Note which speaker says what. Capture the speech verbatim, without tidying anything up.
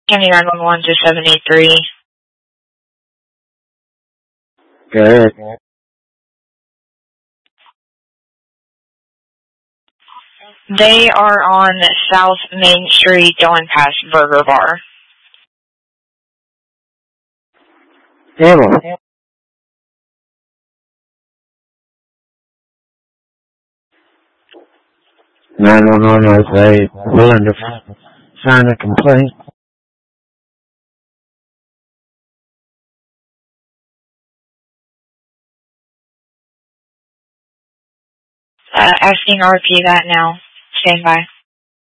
Speaker 1: County nine one one to seven eight three.
Speaker 2: Good.
Speaker 1: They are on South Main Street going past Burger Bar.
Speaker 2: Handle. nine one one is they willing to sign a complaint?
Speaker 1: Uh, asking R P that now. Stand by.